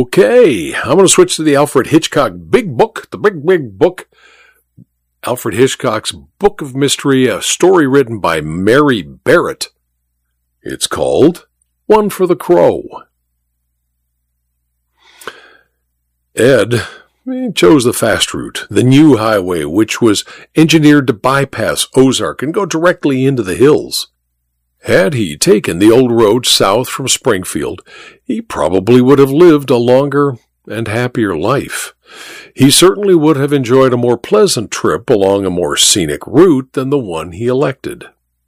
Okay, I'm going to switch to the Alfred Hitchcock Big Book, the big book. Alfred Hitchcock's Book of Mystery, a story written by Mary Barrett. It's called One for the Crow. Ed chose the fast route, the new highway, which was engineered to bypass Ozark and go directly into the hills. Had he taken the old road south from Springfield, he probably would have lived a longer and happier life. He certainly would have enjoyed a more pleasant trip along a more scenic route than the one he elected.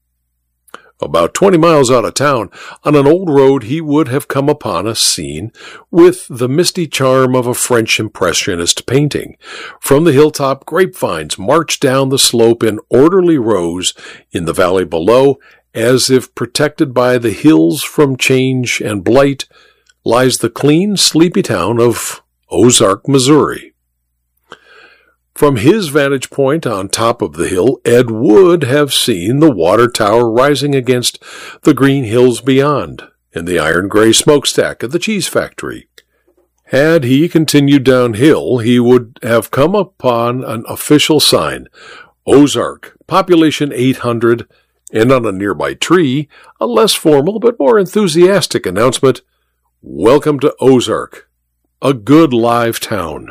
About 20 miles out of town, on an old road, he would have come upon a scene with the misty charm of a French Impressionist painting. From the hilltop, grapevines marched down the slope in orderly rows in the valley below. As if protected by the hills from change and blight, lies the clean, sleepy town of Ozark, Missouri. From his vantage point on top of the hill, Ed would have seen the water tower rising against the green hills beyond, and the iron-gray smokestack of the cheese factory. Had he continued downhill, he would have come upon an official sign, Ozark, population 800, and on a nearby tree, a less formal but more enthusiastic announcement, Welcome to Ozark, a good live town.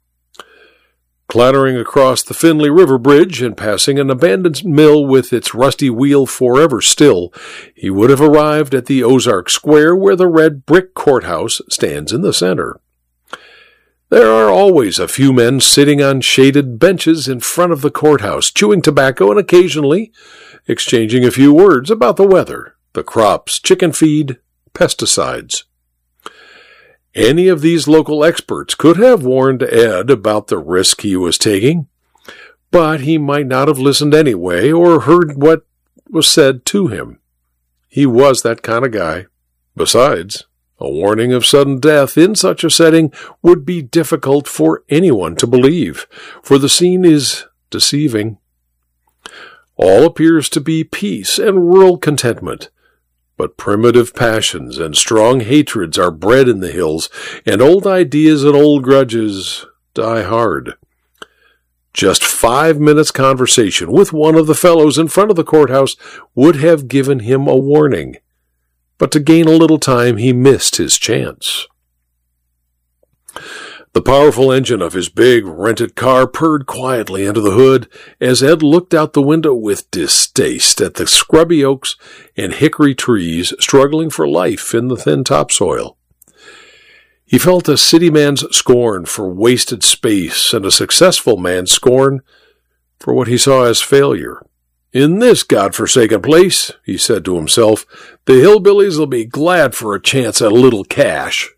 Clattering across the Finley River Bridge and passing an abandoned mill with its rusty wheel forever still, he would have arrived at the Ozark Square where the red brick courthouse stands in the center. There are always a few men sitting on shaded benches in front of the courthouse, chewing tobacco and occasionally exchanging a few words about the weather, the crops, chicken feed, pesticides. Any of these local experts could have warned Ed about the risk he was taking, but he might not have listened anyway or heard what was said to him. He was that kind of guy. Besides, a warning of sudden death in such a setting would be difficult for anyone to believe, for the scene is deceiving. All appears to be peace and rural contentment, but primitive passions and strong hatreds are bred in the hills, and old ideas and old grudges die hard. Just 5 minutes' conversation with one of the fellows in front of the courthouse would have given him a warning, but to gain a little time he missed his chance. The powerful engine of his big rented car purred quietly under the hood as Ed looked out the window with distaste at the scrubby oaks and hickory trees struggling for life in the thin topsoil. He felt a city man's scorn for wasted space and a successful man's scorn for what he saw as failure. In this godforsaken place, he said to himself, the hillbillies will be glad for a chance at a little cash.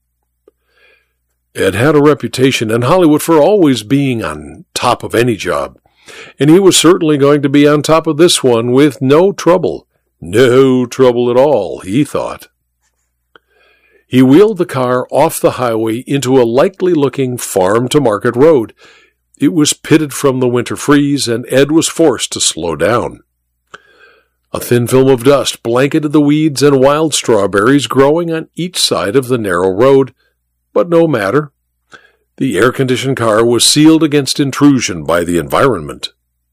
Ed had a reputation in Hollywood for always being on top of any job, and he was certainly going to be on top of this one with no trouble. No trouble at all, he thought. He wheeled the car off the highway into a likely-looking farm-to-market road. It was pitted from the winter freeze, and Ed was forced to slow down. A thin film of dust blanketed the weeds and wild strawberries growing on each side of the narrow road, but no matter. The air-conditioned car was sealed against intrusion by the environment.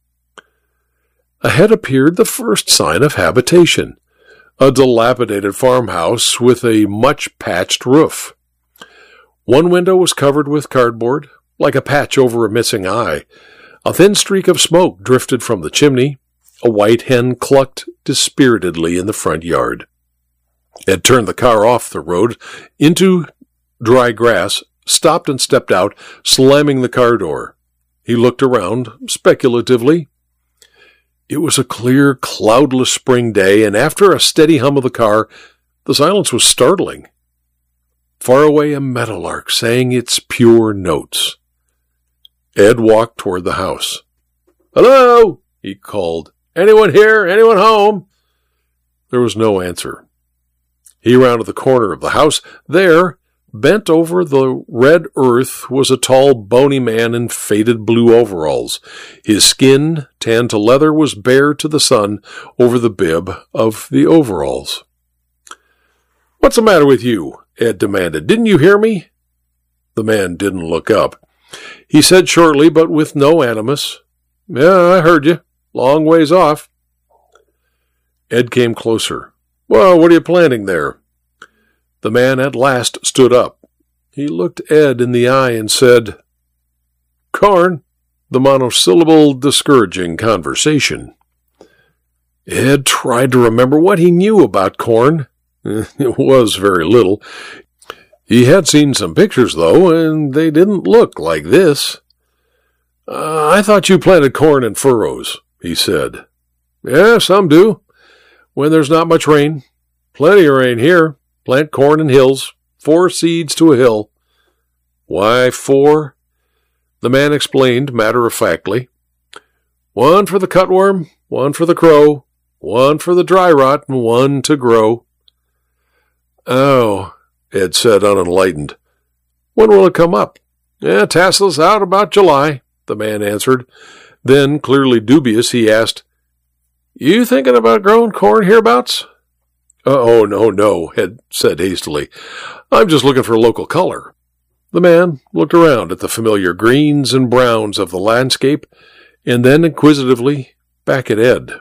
Ahead appeared the first sign of habitation, a dilapidated farmhouse with a much-patched roof. One window was covered with cardboard, like a patch over a missing eye. A thin streak of smoke drifted from the chimney. A white hen clucked dispiritedly in the front yard. Ed turned the car off the road into dry grass, stopped and stepped out, slamming the car door. He looked around speculatively. It was a clear, cloudless spring day, and after a steady hum of the car, the silence was startling. Far away a meadowlark sang its pure notes. Ed walked toward the house. "Hello," he called. "Anyone here? Anyone home?" There was no answer. He rounded the corner of the house. There, bent over the red earth, was a tall, bony man in faded blue overalls. His skin, tanned to leather, was bare to the sun over the bib of the overalls. "What's the matter with you?" Ed demanded. "Didn't you hear me?" The man didn't look up. He said shortly, but with no animus, "Yeah, I heard you. Long ways off." Ed came closer. "Well, what are you planting there?" The man at last stood up. He looked Ed in the eye and said, "Corn." The monosyllable discouraging conversation. Ed tried to remember what he knew about corn. It was very little. He had seen some pictures, though, and they didn't look like this. "I thought you planted corn in furrows," he said. "Yeah, some do. When there's not much rain. Plenty of rain here. Plant corn in hills. 4 seeds to a hill." "Why 4? The man explained matter-of-factly. "1 for the cutworm, 1 for the crow, 1 for the dry rot, and 1 to grow." "Oh," Ed said, unenlightened. "When will it come up?" "Tassel's out about July," the man answered. Then, clearly dubious, he asked, "You thinking about growing corn hereabouts?" "Oh, no," Ed said hastily. "I'm just looking for local color." The man looked around at the familiar greens and browns of the landscape, and then inquisitively back at Ed.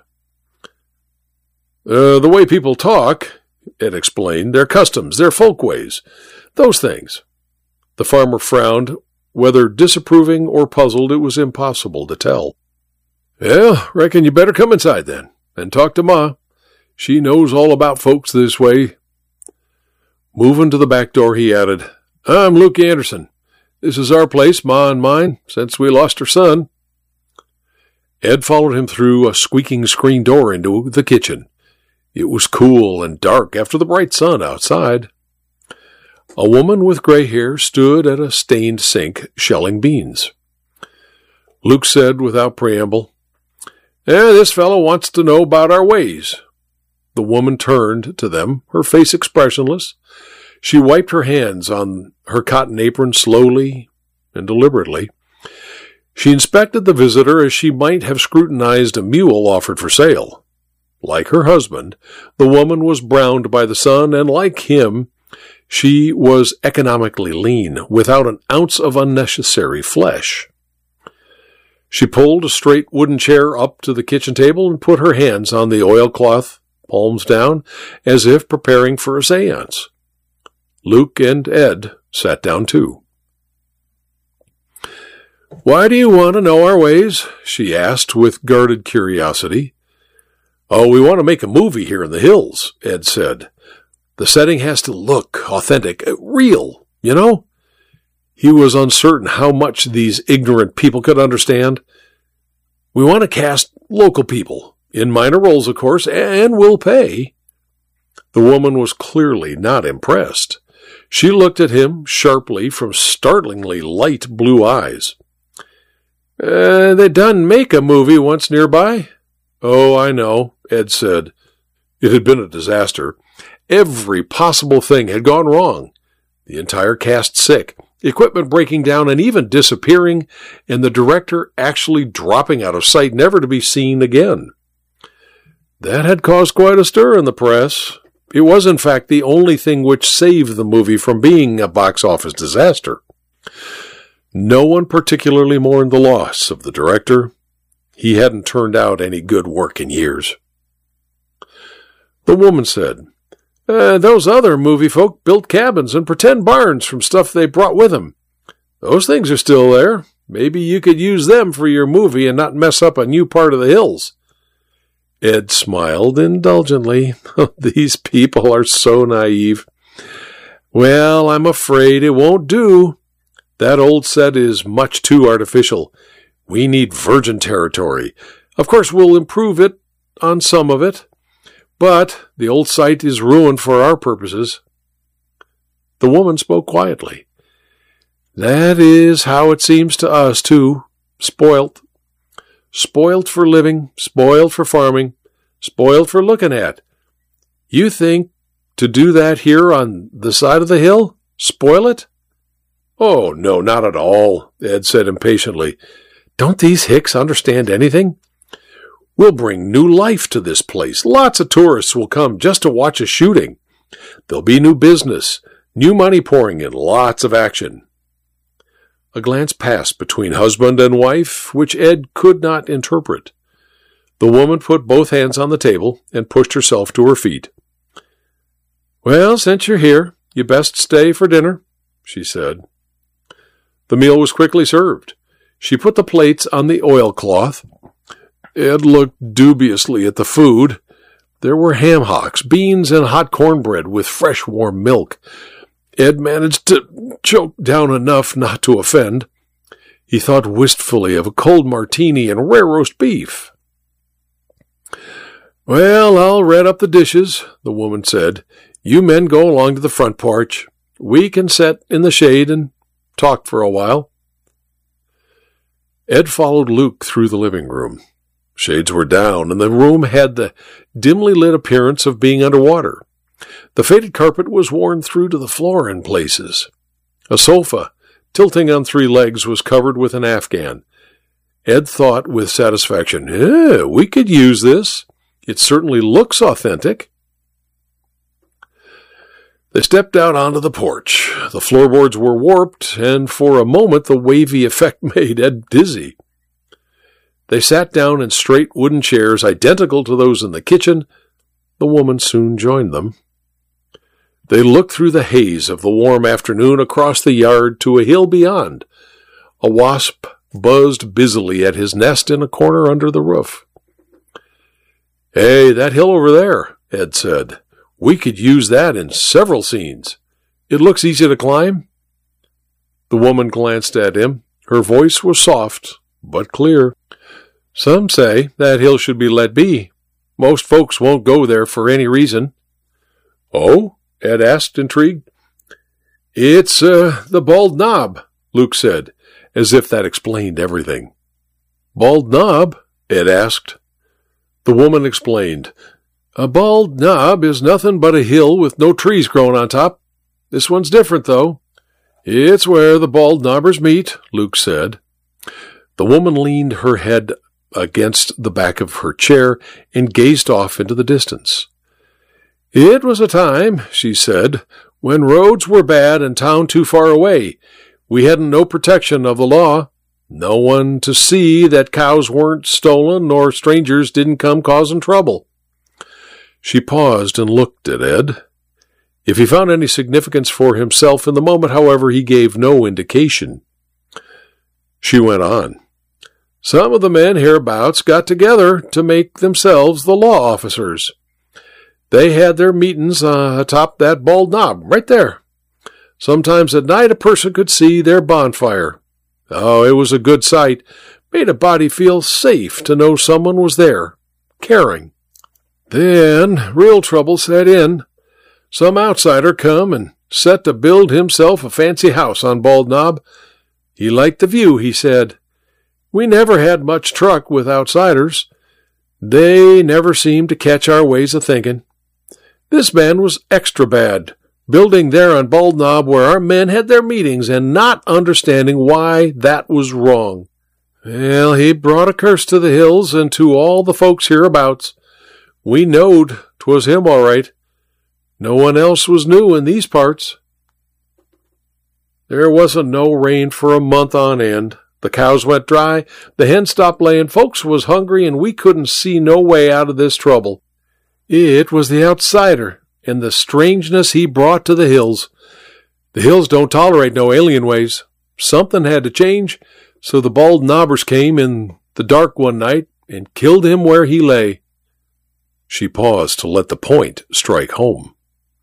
The way people talk," Ed explained, "their customs, their folkways, those things." The farmer frowned. Whether disapproving or puzzled, it was impossible to tell. "Well, reckon you better come inside then, and talk to Ma. She knows all about folks this way." Moving to the back door, he added, "I'm Luke Anderson. This is our place, Ma and mine, since we lost her son." Ed followed him through a squeaking screen door into the kitchen. It was cool and dark after the bright sun outside. A woman with gray hair stood at a stained sink shelling beans. Luke said without preamble, "This fellow wants to know about our ways." The woman turned to them, her face expressionless. She wiped her hands on her cotton apron slowly and deliberately. She inspected the visitor as she might have scrutinized a mule offered for sale. Like her husband, the woman was browned by the sun, and like him, she was economically lean, without an ounce of unnecessary flesh. She pulled a straight wooden chair up to the kitchen table and put her hands on the oilcloth, palms down, as if preparing for a séance. Luke and Ed sat down too. "Why do you want to know our ways?" she asked with guarded curiosity. "Oh, we want to make a movie here in the hills," Ed said. "The setting has to look authentic, real, you know?" He was uncertain how much these ignorant people could understand. "We want to cast local people, in minor roles, of course, and we'll pay." The woman was clearly not impressed. She looked at him sharply from startlingly light blue eyes. They done make a movie once nearby." "Oh, I know," Ed said. It had been a disaster. Every possible thing had gone wrong. The entire cast sick, equipment breaking down and even disappearing, and the director actually dropping out of sight, never to be seen again. That had caused quite a stir in the press. It was, in fact, the only thing which saved the movie from being a box office disaster. No one particularly mourned the loss of the director. He hadn't turned out any good work in years. The woman said, "Those other movie folk built cabins and pretend barns from stuff they brought with them. Those things are still there. Maybe you could use them for your movie and not mess up a new part of the hills." Ed smiled indulgently. These people are so naive. "Well, I'm afraid it won't do. That old set is much too artificial. We need virgin territory. Of course, we'll improve it on some of it, but the old site is ruined for our purposes." The woman spoke quietly. "That is how it seems to us, too. Spoilt. Spoilt for living, spoilt for farming, spoilt for looking at. You think to do that here on the side of the hill? Spoil it?" "Oh, no, not at all," Ed said impatiently. "Don't these hicks understand anything? We'll bring new life to this place. Lots of tourists will come just to watch us shooting. There'll be new business, new money pouring in, lots of action. A glance passed between husband and wife, which Ed could not interpret. The woman put both hands on the table and pushed herself to her feet. "Well, since you're here, you best stay for dinner," she said. The meal was quickly served. She put the plates on the oilcloth. Ed looked dubiously at the food. There were ham hocks, beans, and hot cornbread with fresh warm milk. Ed managed to choke down enough not to offend. He thought wistfully of a cold martini and rare roast beef. "Well, I'll red up the dishes," the woman said. "You men go along to the front porch. We can sit in the shade and talk for a while." Ed followed Luke through the living room. Shades were down, and the room had the dimly lit appearance of being underwater. The faded carpet was worn through to the floor in places. A sofa, tilting on 3 legs, was covered with an afghan. Ed thought with satisfaction, we could use this. It certainly looks authentic. They stepped out onto the porch. The floorboards were warped, and for a moment the wavy effect made Ed dizzy. They sat down in straight wooden chairs identical to those in the kitchen. The woman soon joined them. They looked through the haze of the warm afternoon across the yard to a hill beyond. A wasp buzzed busily at his nest in a corner under the roof. "Hey, that hill over there," Ed said. "We could use that in several scenes. It looks easy to climb." The woman glanced at him. Her voice was soft, but clear. "Some say that hill should be let be. Most folks won't go there for any reason." "Oh?" Ed asked, intrigued. "It's the Bald Knob," Luke said, as if that explained everything. "Bald Knob?" Ed asked. The woman explained. "A bald knob is nothing but a hill with no trees growing on top. This one's different, though." "It's where the bald knobbers meet," Luke said. The woman leaned her head against the back of her chair and gazed off into the distance. "It was a time," she said, "when roads were bad and town too far away. We hadn't no protection of the law. No one to see that cows weren't stolen nor strangers didn't come causing trouble." She paused and looked at Ed. If he found any significance for himself in the moment, however, he gave no indication. She went on. "Some of the men hereabouts got together to make themselves the law officers. They had their meetings atop that bald knob, right there. Sometimes at night a person could see their bonfire. Oh, it was a good sight. Made a body feel safe to know someone was there, caring. Then real trouble set in. Some outsider come and set to build himself a fancy house on Bald Knob. He liked the view, he said. We never had much truck with outsiders. They never seemed to catch our ways of thinking. This man was extra bad, building there on Bald Knob where our men had their meetings and not understanding why that was wrong. Well, he brought a curse to the hills and to all the folks hereabouts. We knowed 'twas him all right. No one else was new in these parts. There wasn't no rain for a month on end. The cows went dry, the hens stopped laying, folks was hungry, and we couldn't see no way out of this trouble. It was the outsider and the strangeness he brought to the hills. The hills don't tolerate no alien ways. Something had to change, so the Bald Knobbers came in the dark one night and killed him where he lay. She paused to let the point strike home.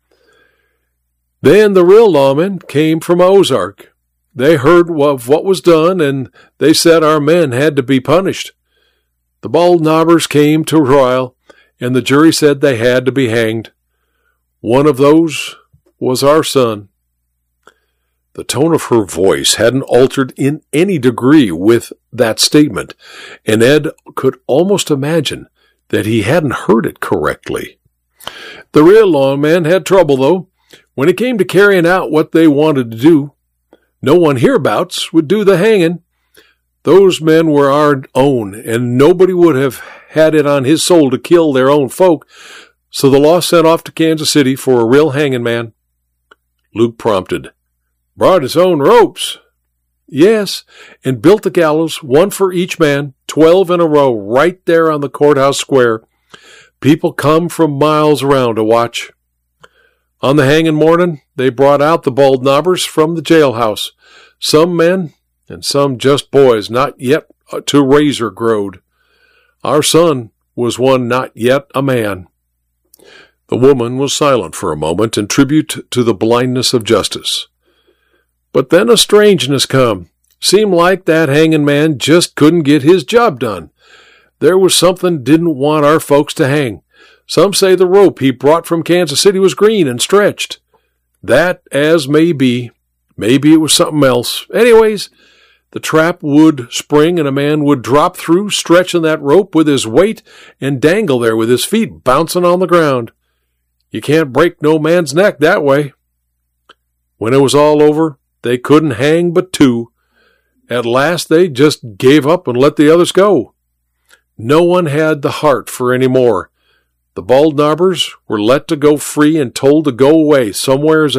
Then the real lawmen came from Ozark. They heard of what was done, and they said our men had to be punished. The Bald Knobbers came to trial, and the jury said they had to be hanged. One of those was our son. The tone of her voice hadn't altered in any degree with that statement, and Ed could almost imagine that he hadn't heard it correctly. The real lawmen had trouble, though. When it came to carrying out what they wanted to do, no one hereabouts would do the hanging. Those men were our own, and nobody would have had it on his soul to kill their own folk, so the law sent off to Kansas City for a real hanging man. Luke prompted. Brought his own ropes. Yes, and built the gallows, one for each man, 12 in a row, right there on the courthouse square. People come from miles around to watch. On the hanging morning, they brought out the bald knobbers from the jailhouse. Some men, and some just boys, not yet to razor growed. Our son was one not yet a man. The woman was silent for a moment in tribute to the blindness of justice. But then a strangeness come. Seemed like that hanging man just couldn't get his job done. There was something didn't want our folks to hang. Some say the rope he brought from Kansas City was green and stretched. That as may be. Maybe it was something else. Anyways, the trap would spring and a man would drop through, stretching that rope with his weight and dangle there with his feet bouncing on the ground. You can't break no man's neck that way. When it was all over, they couldn't hang but two. At last they just gave up and let the others go. No one had the heart for any more. The bald knobbers were let to go free and told to go away somewheres